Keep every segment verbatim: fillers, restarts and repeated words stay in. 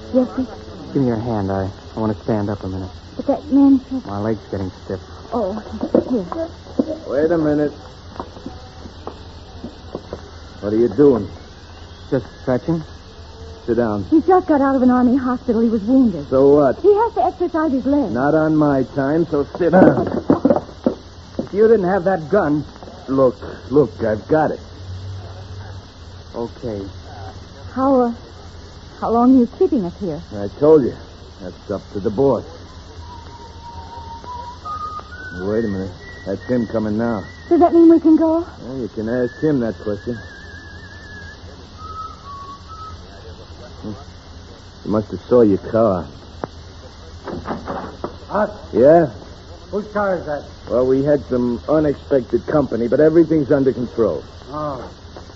Yes, sir. Give me your hand. I, I want to stand up a minute. But that man said... My leg's getting stiff. Oh, here. Wait a minute. What are you doing? Just stretching. Sit down. He just got out of an army hospital. He was wounded. So what? He has to exercise his legs. Not on my time, so sit down. If you didn't have that gun... Look, look, I've got it. Okay. How, uh, how long are you keeping us here? I told you. That's up to the boss. Wait a minute. That's him coming now. Does that mean we can go? Well, you can ask him that question. He must have saw your car. Us? Yeah? Whose car is that? Well, we had some unexpected company, but everything's under control. Oh.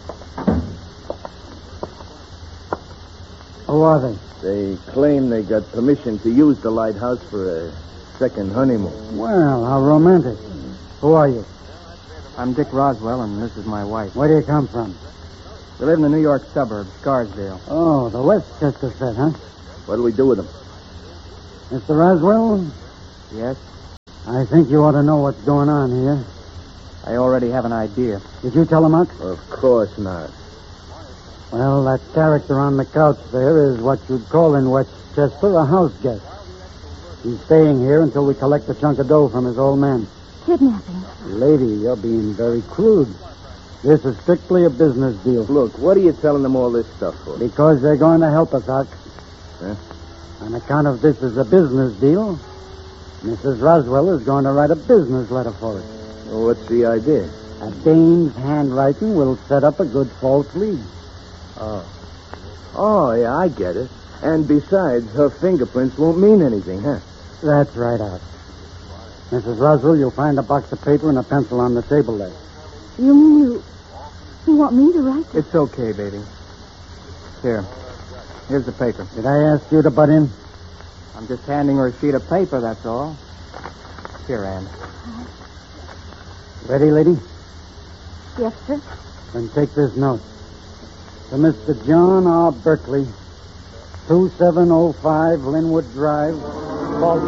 Who are they? They claim they got permission to use the lighthouse for a second honeymoon. Well, how romantic. Who are you? I'm Dick Roswell, and this is my wife. Where do you come from? We live in the New York suburb, Scarsdale. Oh, the Westchester set, huh? What'll we do with them? Mister Roswell, Yes? I think you ought to know what's going on here. I already have an idea. Did you tell him, Huck? Of course not. Well, that character on the couch there is what you'd call in Westchester a house guest. He's staying here until we collect a chunk of dough from his old man. Kidnapping. Lady, you're being very crude. This is strictly a business deal. Look, what are you telling them all this stuff for? Because they're going to help us, Huck. Huh? On account of this is a business deal, Missus Roswell is going to write a business letter for us. Well, what's the idea? A dame's handwriting will set up a good false lead. Oh. Oh, yeah, I get it. And besides, her fingerprints won't mean anything, huh? That's right, Huck. Missus Roswell, you'll find a box of paper and a pencil on the table there. You mean you... You want me to write this? It's okay, baby. Here. Here's the paper. Did I ask you to butt in? I'm just handing her a sheet of paper, that's all. Here, Anne. Ready, lady? Yes, sir. Then take this note. To Mister John R. Berkeley, two seven oh five Linwood Drive, Baltimore.